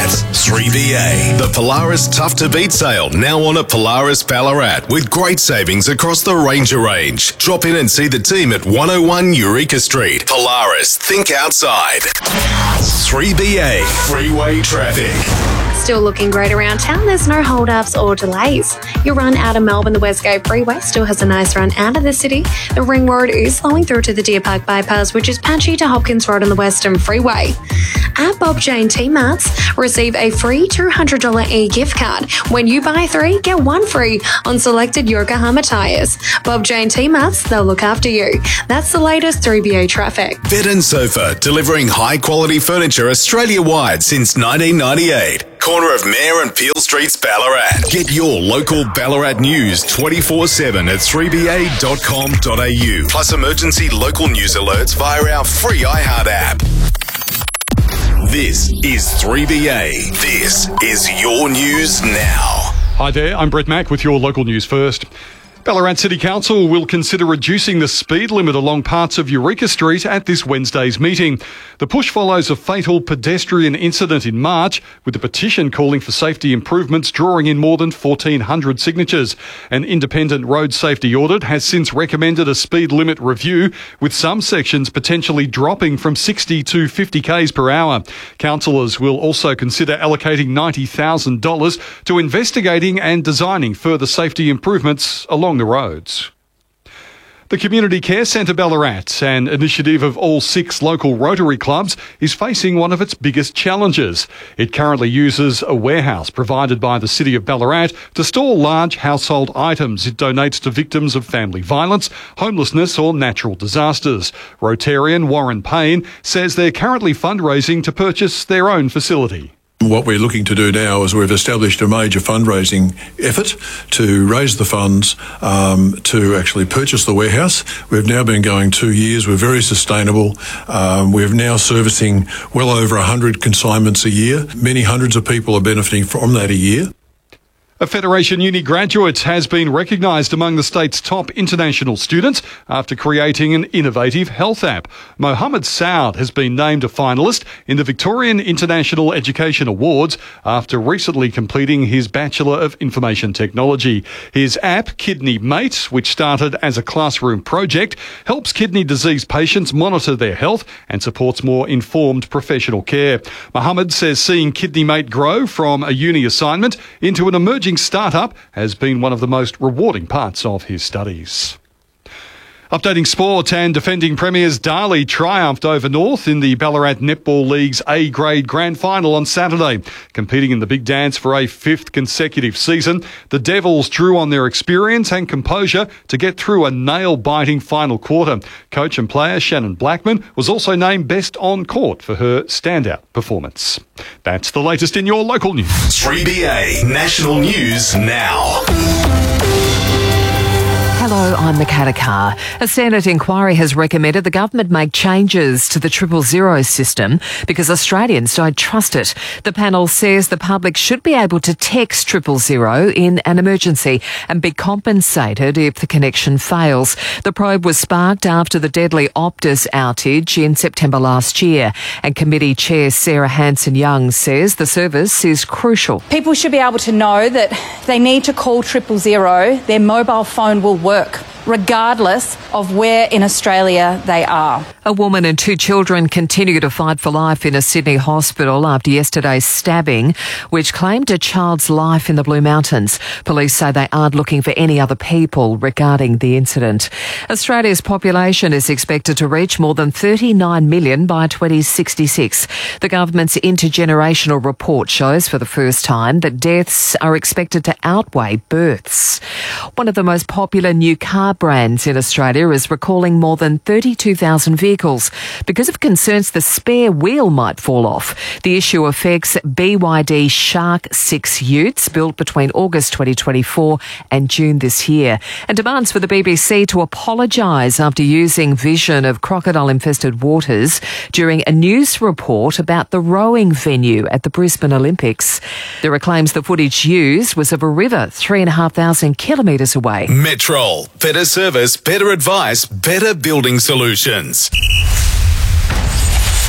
3BA. The Polaris Tough to Beat sale now on at Polaris Ballarat with great savings across the Ranger range. Drop in and see the team at 101 Eureka Street. Polaris, think outside. 3BA. Freeway traffic. Still looking great around town. There's no hold-ups or delays. Your run out of Melbourne, the Westgate Freeway still has a nice run out of the city. The Ring Road is slowing through to the Deer Park Bypass, which is patchy to Hopkins Road on the Western Freeway. At Bob Jane T-Marts, receive a free $200 e-gift card. When you buy 3, get 1 free on selected Yokohama tyres. Bob Jane T-Marts, they'll look after you. That's the latest 3BA traffic. Bed and Sofa, delivering high-quality furniture Australia-wide since 1998. Corner of Mayor and Peel Streets, Ballarat. Get your local Ballarat news 24/7 at 3ba.com.au. Plus emergency local news alerts via our free iHeart app. This is 3BA. This is your news now. Hi there, I'm Brett Mack with your local news first. Ballarat City Council will consider reducing the speed limit along parts of Eureka Street at this Wednesday's meeting. The push follows a fatal pedestrian incident in March, with a petition calling for safety improvements drawing in more than 1,400 signatures. An independent road safety audit has since recommended a speed limit review, with some sections potentially dropping from 60 to 50 k's per hour. Councillors will also consider allocating $90,000 to investigating and designing further safety improvements along the roads. The Community Care Centre Ballarat, an initiative of all 6 local Rotary clubs, is facing one of its biggest challenges. It currently uses a warehouse provided by the City of Ballarat to store large household items it donates to victims of family violence, homelessness or natural disasters. Rotarian Warren Payne says they're currently fundraising to purchase their own facility. What we're looking to do now is we've established a major fundraising effort to raise the funds to actually purchase the warehouse. We've now been going 2 years. We're very sustainable. We're now servicing well over 100 consignments a year. Many hundreds of people are benefiting from that a year. A Federation Uni graduate has been recognised among the state's top international students after creating an innovative health app. Mohammed Saud has been named a finalist in the Victorian International Education Awards after recently completing his Bachelor of Information Technology. His app, Kidney Mate, which started as a classroom project, helps kidney disease patients monitor their health and supports more informed professional care. Mohammed says seeing Kidney Mate grow from a uni assignment into an emerging startup has been one of the most rewarding parts of his studies. Updating sport, and defending premiers Darley triumphed over North in the Ballarat Netball League's A-grade grand final on Saturday. Competing in the big dance for a 5th consecutive season, the Devils drew on their experience and composure to get through a nail-biting final quarter. Coach and player Shannon Blackman was also named best on court for her standout performance. That's the latest in your local news. 3BA National News Now. Hello, I'm Makata Carr. A Senate inquiry has recommended the government make changes to the 000 system because Australians don't trust it. The panel says the public should be able to text 000 in an emergency and be compensated if the connection fails. The probe was sparked after the deadly Optus outage in September last year, and committee chair Sarah Hanson-Young says the service is crucial. People should be able to know that they need to call 000, their mobile phone will work, regardless of where in Australia they are. A woman and 2 children continue to fight for life in a Sydney hospital after yesterday's stabbing, which claimed a child's life in the Blue Mountains. Police say they aren't looking for any other people regarding the incident. Australia's population is expected to reach more than 39 million by 2066. The government's intergenerational report shows for the first time that deaths are expected to outweigh births. One of the most popular new car brands in Australia is recalling more than 32,000 vehicles because of concerns the spare wheel might fall off. The issue affects BYD Shark 6 utes built between August 2024 and June this year, and demands for the BBC to apologise after using vision of crocodile-infested waters during a news report about the rowing venue at the Brisbane Olympics. There are claims the footage used was of a river 3,500 kilometres away. Metrol. Better service, better advice, better building solutions.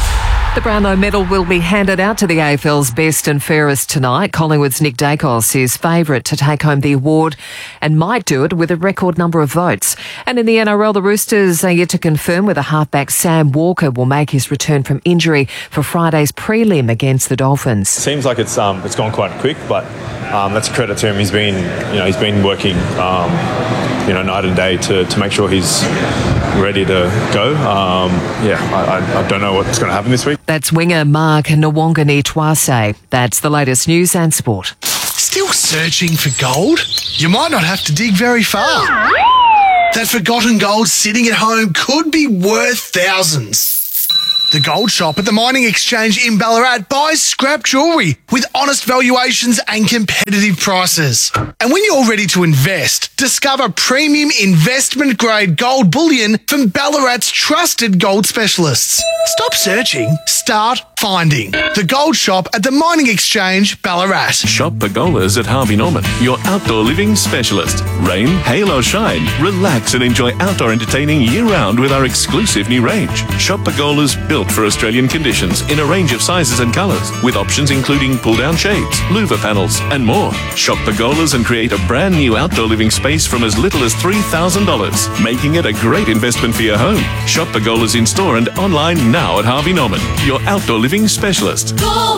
The Brownlow medal will be handed out to the AFL's best and fairest tonight. Collingwood's Nick Dacos is favourite to take home the award and might do it with a record number of votes. And in the NRL, the Roosters are yet to confirm whether halfback Sam Walker will make his return from injury for Friday's prelim against the Dolphins. Seems like it's gone quite quick, but that's a credit to him. He's been working night and day to make sure he's ready to go. I don't know what's going to happen this week. That's winger Mark Nwangani-Twase. That's the latest news and sport. Still searching for gold? You might not have to dig very far. That forgotten gold sitting at home could be worth thousands. The Gold Shop at the Mining Exchange in Ballarat buys scrap jewellery with honest valuations and competitive prices. And when you're ready to invest, discover premium investment-grade gold bullion from Ballarat's trusted gold specialists. Stop searching, start finding. The Gold Shop at the Mining Exchange, Ballarat. Shop Pergolas at Harvey Norman, your outdoor living specialist. Rain, hail or shine, relax and enjoy outdoor entertaining year-round with our exclusive new range. Shop Pergolas built for Australian conditions in a range of sizes and colours, with options including pull-down shades, louver panels and more. Shop Pergolas and create a brand new outdoor living space from as little as $3,000, making it a great investment for your home. Shop Pergolas in store and online now at Harvey Norman, your outdoor living specialist.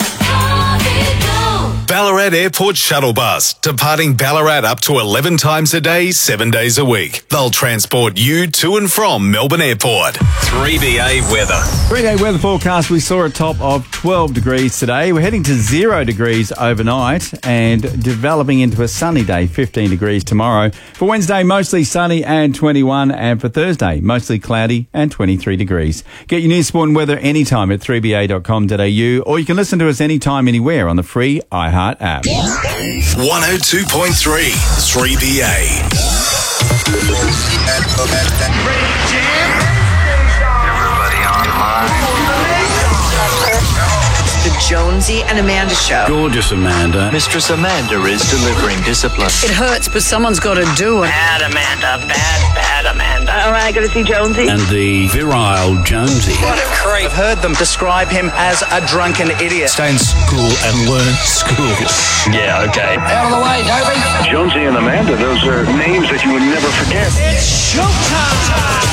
Ballarat Airport Shuttle Bus, departing Ballarat up to 11 times a day, 7 days a week. They'll transport you to and from Melbourne Airport. 3BA weather. 3-day weather forecast, we saw a top of 12 degrees today. We're heading to 0 degrees overnight and developing into a sunny day, 15 degrees tomorrow. For Wednesday, mostly sunny and 21, and for Thursday, mostly cloudy and 23 degrees. Get your news, sport and weather anytime at 3ba.com.au, or you can listen to us anytime, anywhere on the free iHeart app. 102.3 3BA. Everybody online. The Jonesy and Amanda Show. Gorgeous Amanda. Mistress Amanda is delivering discipline. It hurts, but someone's got to do it. Bad Amanda, bad Amanda. All right, got to see Jonesy. And the virile Jonesy. What a creep. I've heard them describe him as a drunken idiot. Stay in school and learn school. Yeah, okay. Out of the way, Toby. Jonesy and Amanda, those are names that you would never forget. It's showtime.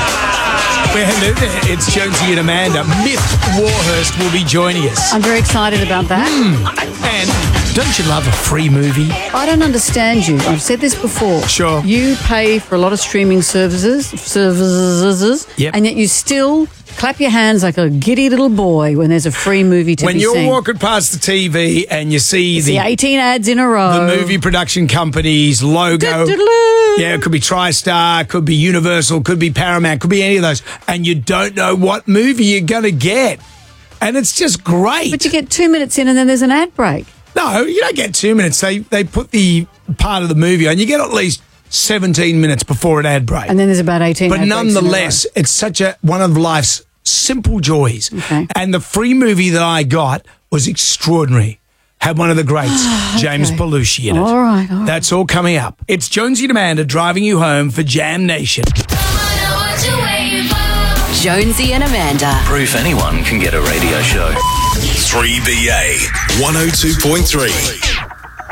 It's Jonesy and Amanda. Myth Warhurst will be joining us. I'm very excited about that. And don't you love a free movie? I don't understand you. I've said this before. Sure. You pay for a lot of streaming services, yep. And yet you still clap your hands like a giddy little boy when there's a free movie to when be seen. When you're walking past the TV and you see the 18 ads in a row. The movie production company's logo. Yeah, it could be TriStar, could be Universal, could be Paramount, could be any of those. And you don't know what movie you're going to get. And it's just great. But you get 2 minutes in and then there's an ad break. No, you don't get 2 minutes. They put the part of the movie on. You get at least 17 minutes before an ad break. And then there's about 18 But ad breaks nonetheless, it's such one of life's simple joys. Okay. And the free movie that I got was extraordinary. Had one of the greats, James Belushi, in it. All right. That's all coming up. It's Jonesy and Amanda driving you home for Jam Nation. Jonesy and Amanda. Proof anyone can get a radio show. 3BA 102.3.